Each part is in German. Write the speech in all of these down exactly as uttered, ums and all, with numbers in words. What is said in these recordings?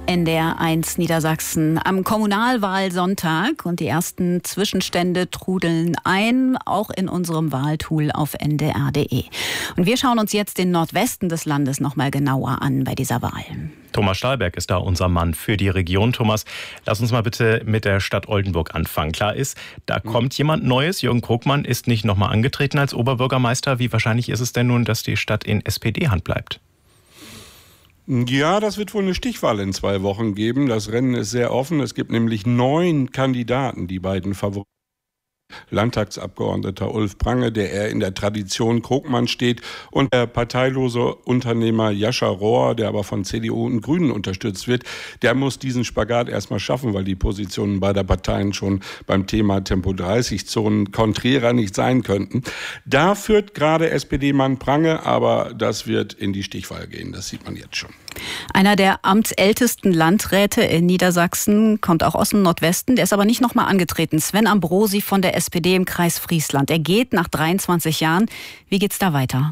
N D R eins Niedersachsen am Kommunalwahlsonntag und die ersten Zwischenstände trudeln ein, auch in unserem Wahltool auf N D R punkt D E. Und wir schauen uns jetzt den Nordwesten des Landes noch mal genauer an bei dieser Wahl. Thomas Stahlberg ist da unser Mann für die Region. Thomas, lass uns mal bitte mit der Stadt Oldenburg anfangen. Klar ist, da kommt jemand Neues. Jürgen Krogmann ist nicht nochmal angetreten als Oberbürgermeister. Wie wahrscheinlich ist es denn nun, dass die Stadt in S P D-Hand bleibt? Ja, das wird wohl eine Stichwahl in zwei Wochen geben. Das Rennen ist sehr offen. Es gibt nämlich neun Kandidaten, die beiden Favoriten. Landtagsabgeordneter Ulf Prange, der eher in der Tradition Krogmann steht, und der parteilose Unternehmer Jascha Rohr, der aber von C D U und Grünen unterstützt wird, der muss diesen Spagat erstmal schaffen, weil die Positionen beider Parteien schon beim Thema Tempo dreißig Zonen konträrer nicht sein könnten. Da führt gerade S P D-Mann Prange, aber das wird in die Stichwahl gehen, das sieht man jetzt schon. Einer der amtsältesten Landräte in Niedersachsen kommt auch aus dem Nordwesten, der ist aber nicht nochmal angetreten. Sven Ambrosi von der S P D im Kreis Friesland. Er geht nach dreiundzwanzig Jahren. Wie geht's da weiter?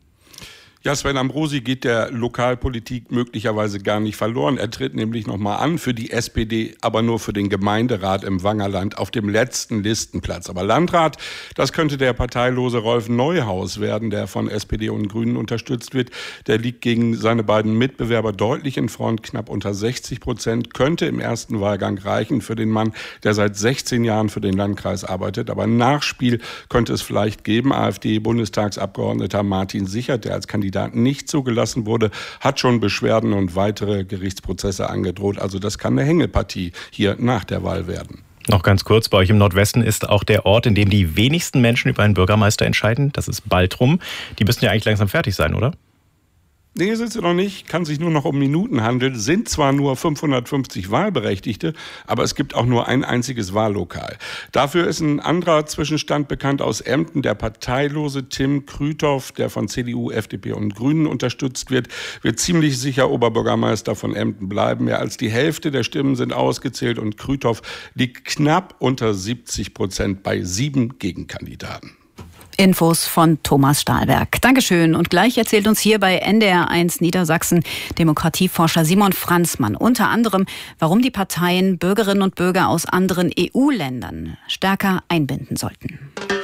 Ja, Sven Ambrosi geht der Lokalpolitik möglicherweise gar nicht verloren. Er tritt nämlich nochmal an für die S P D, aber nur für den Gemeinderat im Wangerland auf dem letzten Listenplatz. Aber Landrat, das könnte der parteilose Rolf Neuhaus werden, der von S P D und Grünen unterstützt wird. Der liegt gegen seine beiden Mitbewerber deutlich in Front, knapp unter sechzig Prozent. Könnte im ersten Wahlgang reichen für den Mann, der seit sechzehn Jahren für den Landkreis arbeitet. Aber ein Nachspiel könnte es vielleicht geben. AfD-Bundestagsabgeordneter Martin Sichert, der als Kandidat nicht zugelassen wurde, hat schon Beschwerden und weitere Gerichtsprozesse angedroht. Also das kann eine Hängepartie hier nach der Wahl werden. Noch ganz kurz, bei euch im Nordwesten ist auch der Ort, in dem die wenigsten Menschen über einen Bürgermeister entscheiden. Das ist Baltrum. Die müssten ja eigentlich langsam fertig sein, oder? Nee, sind sie noch nicht. Kann sich nur noch um Minuten handeln. Sind zwar nur fünfhundertfünfzig Wahlberechtigte, aber es gibt auch nur ein einziges Wahllokal. Dafür ist ein anderer Zwischenstand bekannt aus Emden. Der parteilose Tim Krüthoff, der von C D U, F D P und Grünen unterstützt wird, wird ziemlich sicher Oberbürgermeister von Emden bleiben. Mehr als die Hälfte der Stimmen sind ausgezählt und Krüthoff liegt knapp unter siebzig Prozent bei sieben Gegenkandidaten. Infos von Thomas Stahlberg. Dankeschön. Und gleich erzählt uns hier bei N D R eins Niedersachsen Demokratieforscher Simon Franzmann unter anderem, warum die Parteien Bürgerinnen und Bürger aus anderen E U-Ländern stärker einbinden sollten.